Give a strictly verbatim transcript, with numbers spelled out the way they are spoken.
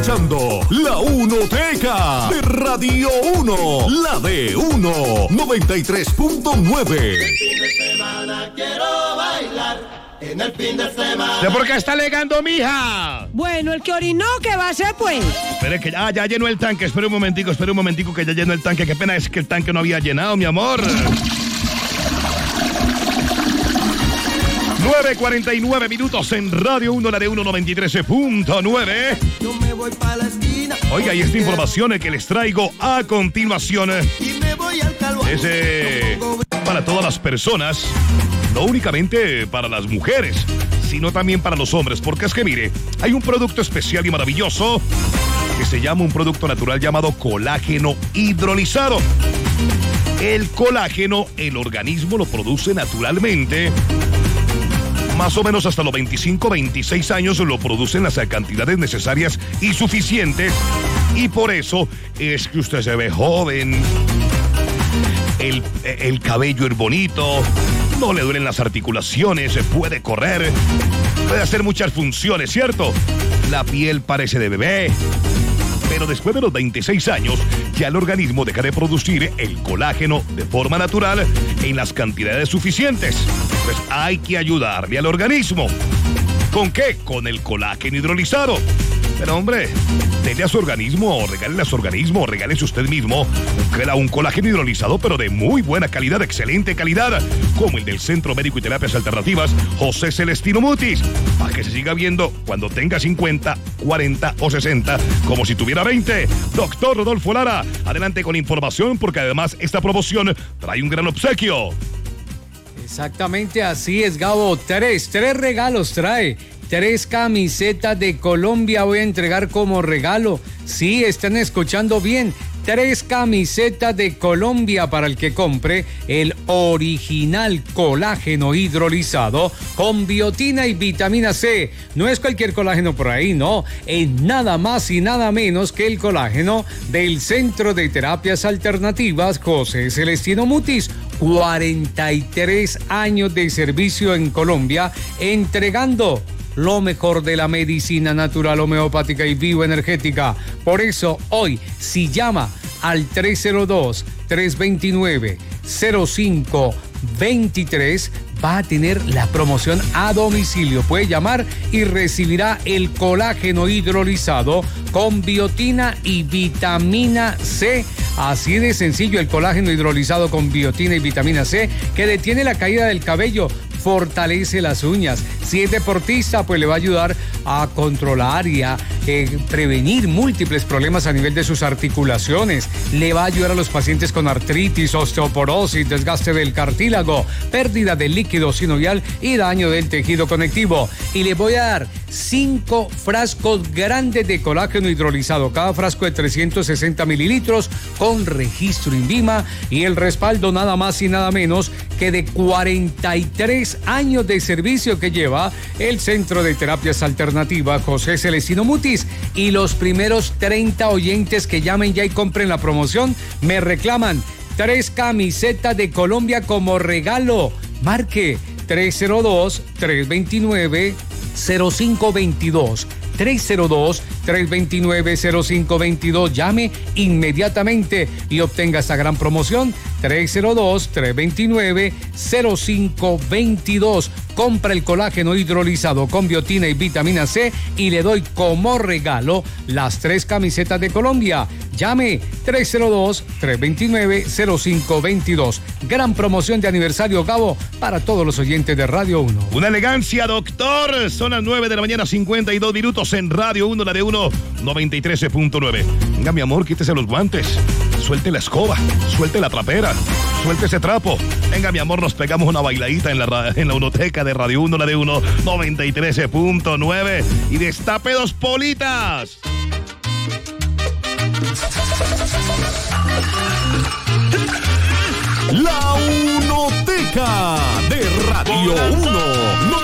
escuchando La Unoteca de Radio uno, la de uno, noventa y tres punto nueve. El fin de semana quiero bailar. En el fin de semana. ¿De por qué está alegando, mija? Bueno, el que orinó, ¿qué va a hacer, pues? Espere que ya, ya llenó el tanque. Espere un momentico, espere un momentico que ya llenó el tanque. Qué pena es que el tanque no había llenado, mi amor. nueve cuarenta y nueve minutos en Radio uno, la de uno, noventa y tres punto nueve. Yo me voy para la esquina. Oiga, y esta información que les traigo a continuación Y me voy al calvario. es eh, para todas las personas, no únicamente para las mujeres, sino también para los hombres, porque es que mire, hay un producto especial y maravilloso que se llama un producto natural llamado colágeno hidrolizado. El colágeno, el organismo lo produce naturalmente. Más o menos hasta los veinticinco, veintiséis años lo producen las cantidades necesarias y suficientes. Y por eso es que usted se ve joven, el, el cabello es bonito, no le duelen las articulaciones, puede correr, puede hacer muchas funciones, ¿cierto? La piel parece de bebé. Pero después de los veintiséis años, ya el organismo deja de producir el colágeno de forma natural en las cantidades suficientes. Pues hay que ayudarle al organismo. ¿Con qué? Con el colágeno hidrolizado. Pero hombre, denle a su organismo, regálele a su organismo, regálese usted mismo un, un colágeno hidrolizado, pero de muy buena calidad, excelente calidad, como el del Centro Médico y Terapias Alternativas José Celestino Mutis, para que se siga viendo cuando tenga cincuenta, cuarenta o sesenta, como si tuviera veinte. Doctor Rodolfo Lara, adelante con información, porque además esta promoción trae un gran obsequio. Exactamente así es, Gabo. Tres, tres regalos trae. Tres camisetas de Colombia voy a entregar como regalo. Sí, están escuchando bien. Tres camisetas de Colombia para el que compre el original colágeno hidrolizado con biotina y vitamina C. No es cualquier colágeno por ahí, no. Es nada más y nada menos que el colágeno del Centro de Terapias Alternativas José Celestino Mutis. cuarenta y tres años de servicio en Colombia, entregando lo mejor de la medicina natural, homeopática y bioenergética. Por eso, hoy, si llama al tres cero dos, tres dos nueve, cero cinco dos tres, va a tener la promoción a domicilio. Puede llamar y recibirá el colágeno hidrolizado con biotina y vitamina C. Así de sencillo, el colágeno hidrolizado con biotina y vitamina C, que detiene la caída del cabello, fortalece las uñas. Si es deportista, pues le va a ayudar a controlar y a eh, prevenir múltiples problemas a nivel de sus articulaciones. Le va a ayudar a los pacientes con artritis, osteoporosis, desgaste del cartílago, pérdida del líquido sinovial y daño del tejido conectivo. Y le voy a dar cinco frascos grandes de colágeno hidrolizado, cada frasco de trescientos sesenta mililitros, con registro INVIMA y el respaldo nada más y nada menos que de cuarenta y tres años de servicio que lleva el Centro de Terapias Alternativas José Celestino Mutis. Y los primeros treinta oyentes que llamen ya y compren la promoción me reclaman tres camisetas de Colombia como regalo. Marque tres cero dos, tres dos nueve, cero cinco dos dos. tres cero dos, tres dos nueve, cero cinco dos dos. Llame inmediatamente y obtenga esta gran promoción. tres cero dos, tres dos nueve, cero cinco dos dos. Compra el colágeno hidrolizado con biotina y vitamina C y le doy como regalo las tres camisetas de Colombia. Llame tres cero dos, tres dos nueve, cero cinco dos dos. Gran promoción de aniversario, Gabo, para todos los oyentes de Radio uno. Una elegancia, doctor. Son las nueve de la mañana, cincuenta y dos minutos en Radio uno, la de uno, noventa y tres punto nueve. Venga, mi amor, quítese los guantes. Suelte la escoba, suelte la trapera, suelte ese trapo. Venga, mi amor, nos pegamos una bailadita en la, en la unoteca de Radio uno, la de uno, noventa y tres punto nueve. Y destape dos politas. La Unoteca de Radio uno.